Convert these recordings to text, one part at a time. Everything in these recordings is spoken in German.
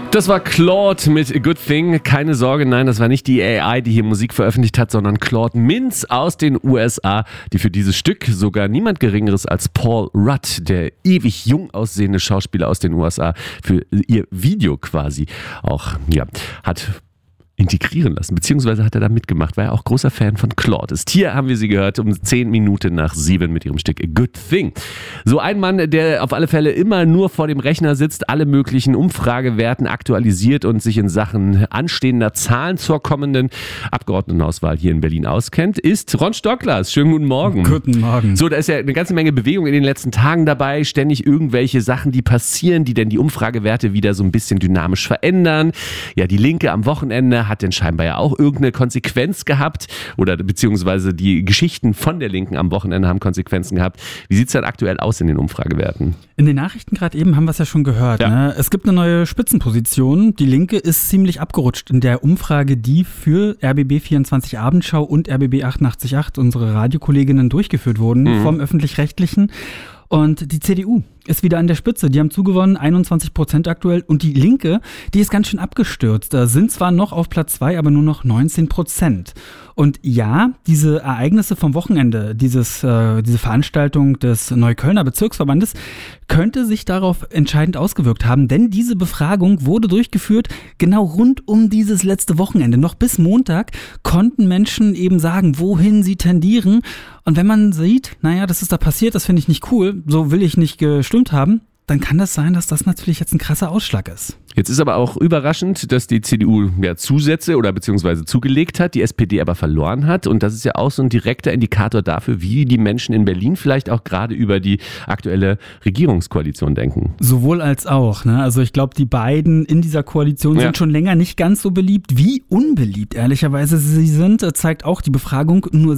Das war Claude mit A Good Thing. Keine Sorge, nein, das war nicht die AI, die hier Musik veröffentlicht hat, sondern Claude Mintz aus den USA, die für dieses Stück sogar niemand Geringeres als Paul Rudd, der ewig jung aussehende Schauspieler aus den USA, für ihr Video quasi auch hat integrieren lassen, beziehungsweise hat er da mitgemacht, war ja auch großer Fan von Claude ist. Hier haben wir sie gehört um 10 Minuten nach 7 mit ihrem Stück A Good Thing. So ein Mann, der auf alle Fälle immer nur vor dem Rechner sitzt, alle möglichen Umfragewerten aktualisiert und sich in Sachen anstehender Zahlen zur kommenden Abgeordnetenauswahl hier in Berlin auskennt, ist Ron Stocklas. Schönen guten Morgen. Guten Morgen. So, da ist ja eine ganze Menge Bewegung in den letzten Tagen dabei, ständig irgendwelche Sachen, die passieren, die denn die Umfragewerte wieder so ein bisschen dynamisch verändern. Ja, die Linke am Wochenende hat denn scheinbar ja auch irgendeine Konsequenz gehabt oder beziehungsweise die Geschichten von der Linken am Wochenende haben Konsequenzen gehabt. Wie sieht es denn aktuell aus in den Umfragewerten? In den Nachrichten gerade eben haben wir es ja schon gehört. Ja. Ne? Es gibt eine neue Spitzenposition. Die Linke ist ziemlich abgerutscht in der Umfrage, die für RBB24 Abendschau und RBB 88.8, unsere Radiokolleginnen, durchgeführt wurden vom Öffentlich-Rechtlichen. Und die CDU ist wieder an der Spitze. Die haben zugewonnen, 21% aktuell. Und die Linke, die ist ganz schön abgestürzt. Da sind zwar noch auf Platz 2, aber nur noch 19%. Und ja, diese Ereignisse vom Wochenende, diese Veranstaltung des Neuköllner Bezirksverbandes, könnte sich darauf entscheidend ausgewirkt haben. Denn diese Befragung wurde durchgeführt genau rund um dieses letzte Wochenende. Noch bis Montag konnten Menschen eben sagen, wohin sie tendieren. Und wenn man sieht, naja, das ist da passiert, das finde ich nicht cool, so will ich nicht gestimmt haben, dann kann das sein, dass das natürlich jetzt ein krasser Ausschlag ist. Jetzt ist aber auch überraschend, dass die CDU Zusätze oder beziehungsweise zugelegt hat, die SPD aber verloren hat. Und das ist ja auch so ein direkter Indikator dafür, wie die Menschen in Berlin vielleicht auch gerade über die aktuelle Regierungskoalition denken. Sowohl als auch. Ne? Also ich glaube, die beiden in dieser Koalition sind schon länger nicht ganz so beliebt. Wie unbeliebt ehrlicherweise sie sind, zeigt auch die Befragung. Nur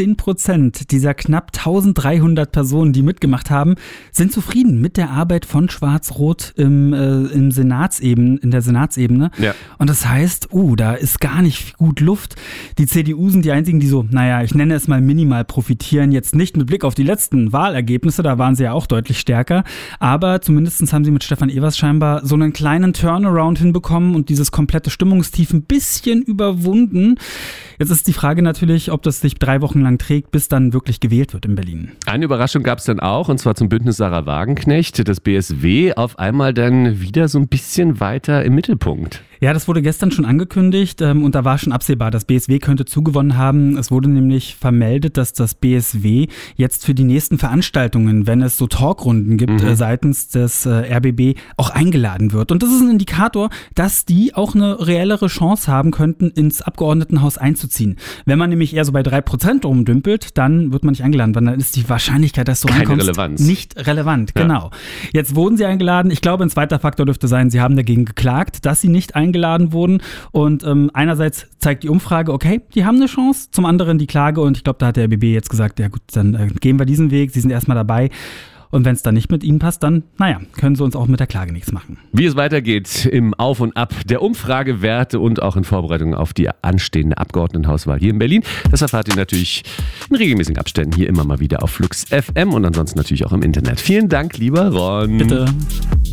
17% dieser knapp 1300 Personen, die mitgemacht haben, sind zufrieden mit der Arbeit von Schwarz-Rot in der Senatsebene. Ja. Und das heißt, da ist gar nicht gut Luft. Die CDU sind die einzigen, die so, ich nenne es mal minimal profitieren. Jetzt nicht mit Blick auf die letzten Wahlergebnisse, da waren sie ja auch deutlich stärker. Aber zumindest haben sie mit Stefan Evers scheinbar so einen kleinen Turnaround hinbekommen und dieses komplette Stimmungstief ein bisschen überwunden. Jetzt ist die Frage natürlich, ob das sich 3 Wochen lang trägt, bis dann wirklich gewählt wird in Berlin. Eine Überraschung gab es dann auch, und zwar zum Bündnis Sarah Wagenknecht. Das BSW auf einmal dann wieder so ein bisschen weiter im Mittelpunkt. Ja, das wurde gestern schon angekündigt und da war schon absehbar, das BSW könnte zugewonnen haben. Es wurde nämlich vermeldet, dass das BSW jetzt für die nächsten Veranstaltungen, wenn es so Talkrunden gibt, seitens des RBB auch eingeladen wird. Und das ist ein Indikator, dass die auch eine reellere Chance haben könnten, ins Abgeordnetenhaus einzuziehen. Wenn man nämlich eher so bei 3% rumdümpelt, dann wird man nicht eingeladen, weil dann ist die Wahrscheinlichkeit, dass du reinkommst, nicht relevant. Ja. Genau. Jetzt wurden sie eingeladen. Ich glaube, ein zweiter Faktor dürfte sein, sie haben dagegen geklagt, dass sie nicht eingeladen wurden. Und einerseits zeigt die Umfrage, okay, die haben eine Chance. Zum anderen die Klage. Und ich glaube, da hat der RBB jetzt gesagt, ja gut, dann gehen wir diesen Weg. Sie sind erstmal dabei. Und wenn es dann nicht mit ihnen passt, dann, können sie uns auch mit der Klage nichts machen. Wie es weitergeht im Auf und Ab der Umfragewerte und auch in Vorbereitung auf die anstehende Abgeordnetenhauswahl hier in Berlin, das erfahrt ihr natürlich in regelmäßigen Abständen hier immer mal wieder auf Flux FM und ansonsten natürlich auch im Internet. Vielen Dank, lieber Ron. Bitte.